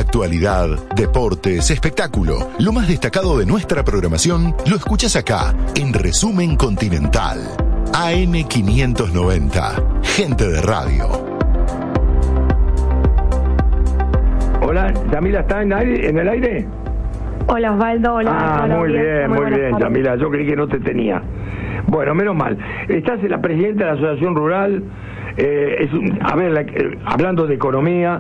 Actualidad, deportes, espectáculo. Lo más destacado de nuestra programación lo escuchás acá, en Resumen Continental. AM590. Gente de radio. Hola, Yamila, ¿está en el aire? Hola Osvaldo, hola. Muy bien, Yamila, yo creí que no te tenía. Bueno, menos mal. Estás en la presidenta de la Asociación Rural. Hablando de economía,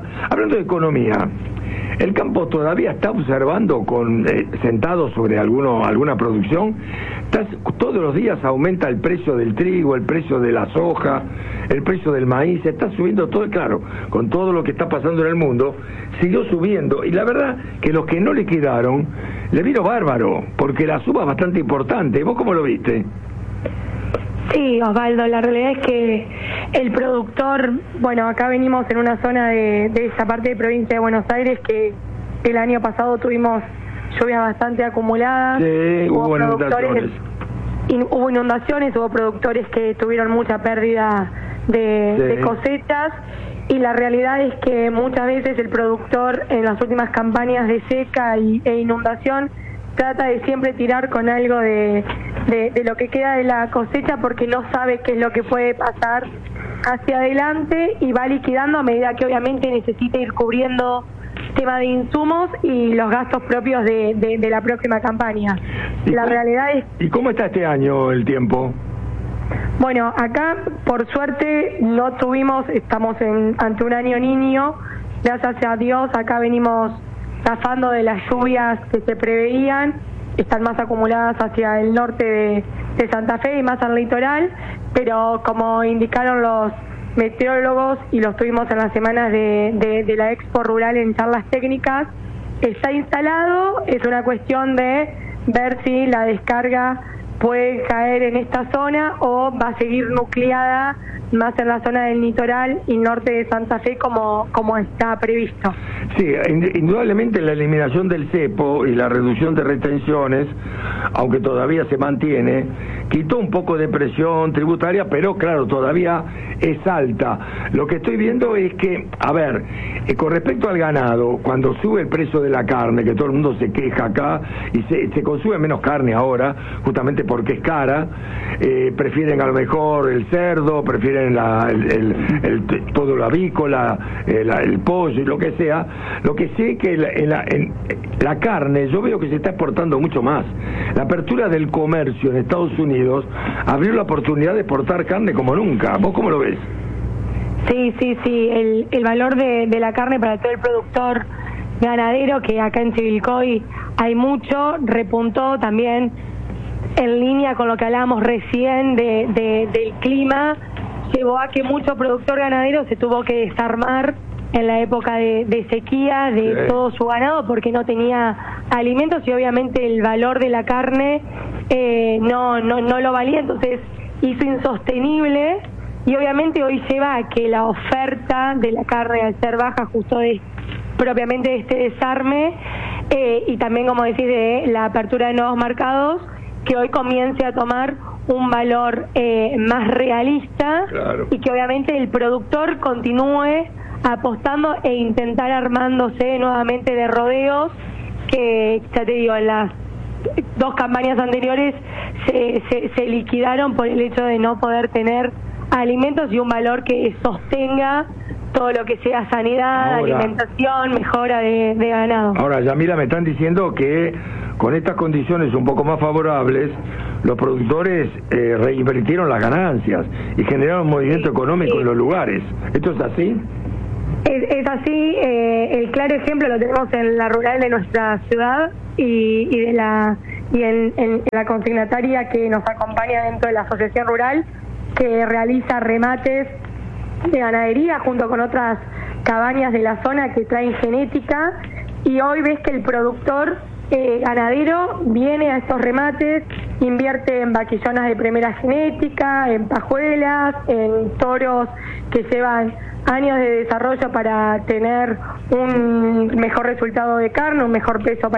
¿el campo todavía está observando sentado sobre alguna producción? Todos los días aumenta el precio del trigo, el precio de la soja, el precio del maíz, está subiendo todo, claro, con todo lo que está pasando en el mundo, siguió subiendo, y la verdad que los que no le quedaron, le vino bárbaro, porque la suba es bastante importante. ¿Vos cómo lo viste? Sí, Osvaldo, la realidad es que el productor, bueno, acá venimos en una zona de esa parte de provincia de Buenos Aires que el año pasado tuvimos lluvias bastante acumuladas. Sí, hubo inundaciones, hubo productores que tuvieron mucha pérdida de cosechas, y la realidad es que muchas veces el productor en las últimas campañas de seca e inundación trata de siempre tirar con algo de lo que queda de la cosecha, porque no sabe qué es lo que puede pasar hacia adelante, y va liquidando a medida que obviamente necesita ir cubriendo tema de insumos y los gastos propios de la próxima campaña. La realidad es... ¿Y cómo está este año el tiempo? Bueno, acá por suerte no estamos ante un año niño, gracias a Dios acá venimos zafando de las lluvias que se preveían, están más acumuladas hacia el norte de Santa Fe y más al litoral, pero como indicaron los meteorólogos y los tuvimos en las semanas de la Expo Rural en charlas técnicas, está instalado, es una cuestión de ver si la descarga puede caer en esta zona o va a seguir nucleada más en la zona del litoral y norte de Santa Fe como está previsto. Sí, indudablemente la eliminación del cepo y la reducción de retenciones, aunque todavía se mantiene, quitó un poco de presión tributaria, pero claro, todavía es alta. Lo que estoy viendo es que, con respecto al ganado, cuando sube el precio de la carne, que todo el mundo se queja acá, y se consume menos carne ahora, justamente porque es cara, prefieren a lo mejor el cerdo, prefieren todo lo avícola, el pollo y lo que sea. Lo que sé que la carne, yo veo que se está exportando mucho más. La apertura del comercio en Estados Unidos abrió la oportunidad de exportar carne como nunca. ¿Vos cómo lo ves? Sí, el valor de la carne para todo el productor ganadero, que acá en Chivilcoy hay mucho, repuntó también en línea con lo que hablábamos recién del clima, llevó a que mucho productor ganadero se tuvo que desarmar en la época de sequía de todo su ganado porque no tenía alimentos, y obviamente el valor de la carne no lo valía, entonces hizo insostenible, y obviamente hoy lleva a que la oferta de la carne, al ser baja justo propiamente de este desarme, y también, como decís, de la apertura de nuevos mercados, que hoy comience a tomar un valor más realista, claro, y que obviamente el productor continúe apostando e intentar armándose nuevamente de rodeos, que ya te digo, en las dos campañas anteriores se liquidaron por el hecho de no poder tener alimentos y un valor que sostenga todo lo que sea sanidad, alimentación, mejora de ganado. Ahora, Yamila, me están diciendo que con estas condiciones un poco más favorables, los productores reinvirtieron las ganancias y generaron movimiento económico en los lugares. ¿Esto es así? Es así. El claro ejemplo lo tenemos en la rural de nuestra ciudad y en la consignataria que nos acompaña dentro de la asociación rural, que realiza remates de ganadería junto con otras cabañas de la zona que traen genética, y hoy ves que el productor ganadero viene a estos remates, invierte en vaquillonas de primera genética, en pajuelas, en toros que llevan años de desarrollo para tener un mejor resultado de carne, un mejor peso para